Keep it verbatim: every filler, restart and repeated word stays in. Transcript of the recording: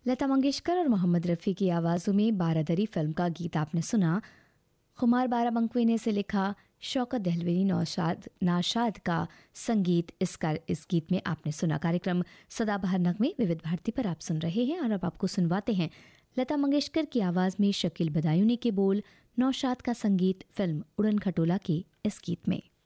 लता मंगेशकर और मोहम्मद रफ़ी की आवाज़ों में बारादरी फिल्म का गीत आपने सुना। खुमार बाराबंकवी ने इसे लिखा, शौकत दहलवी नौशाद नाशाद का संगीत इस कार इस गीत में आपने सुना। कार्यक्रम सदाबहार नगमे विविध भारती पर आप सुन रहे हैं और अब आपको सुनवाते हैं लता मंगेशकर की आवाज़ में शकील बदायूनी के बोल, नौशाद का संगीत, फिल्म उड़न खटोला के इस गीत में।